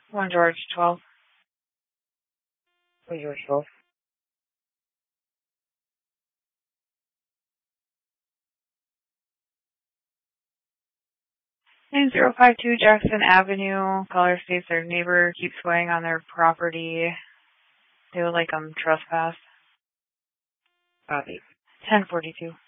1 George 12. 1 George 12. 9052 Jackson Avenue. Caller states their neighbor keeps going on their property. They would like trespass. Copy. 1042.